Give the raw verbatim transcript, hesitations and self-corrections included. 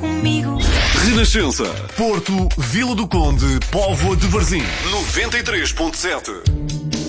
comigo. Renascença, Porto, Vila do Conde, Póvoa de Varzim, noventa e três ponto sete.